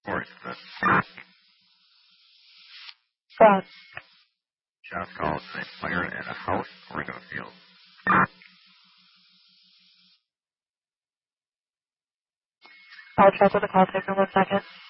Or is the Front. shots called a fire at a house or in a field? I'll check with the call taker 1 second.